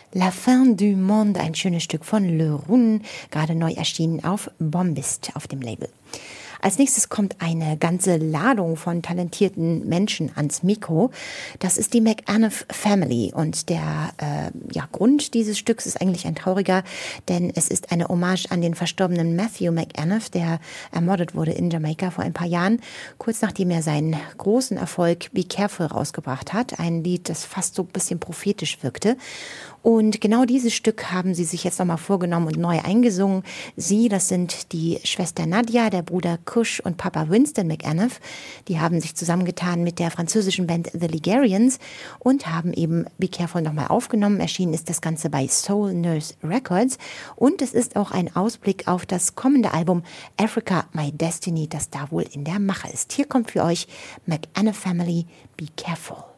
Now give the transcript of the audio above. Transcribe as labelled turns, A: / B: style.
A: La fin du monde, ein schönes Stück von Le Run, gerade neu erschienen auf Bombist auf dem Label. Als nächstes kommt eine ganze Ladung von talentierten Menschen ans Mikro. Das ist die McAnuff Family und der Grund dieses Stücks ist eigentlich ein trauriger, denn es ist eine Hommage an den verstorbenen Matthew McAnuff, der ermordet wurde in Jamaika vor ein paar Jahren, kurz nachdem er seinen großen Erfolg Be Careful rausgebracht hat, ein Lied, das fast so ein bisschen prophetisch wirkte. Und genau dieses Stück haben sie sich jetzt nochmal vorgenommen und neu eingesungen. Sie, das sind die Schwester Nadia, der Bruder Kush und Papa Winston McAnuff. Die haben sich zusammengetan mit der französischen Band The Ligerians und haben eben Be Careful nochmal aufgenommen. Erschienen ist das Ganze bei Soul Nurse Records. Und es ist auch ein Ausblick auf das kommende Album Africa My Destiny, das da wohl in der Mache ist. Hier kommt für euch McAnuff Family, Be Careful.